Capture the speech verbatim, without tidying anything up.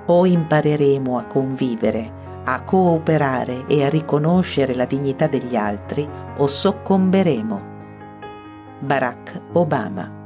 O impareremo a convivere, a cooperare e a riconoscere la dignità degli altri, o soccomberemo. Barack Obama.